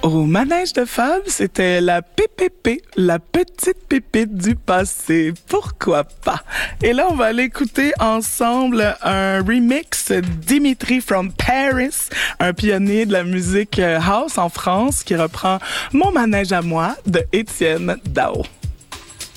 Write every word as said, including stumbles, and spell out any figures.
Au manège de Fab, c'était la P P P, la petite pépite du passé. Pourquoi pas? Et là, on va aller écouter ensemble un remix Dimitri from Paris, un pionnier de la musique house en France qui reprend Mon manège à moi de Étienne Dao.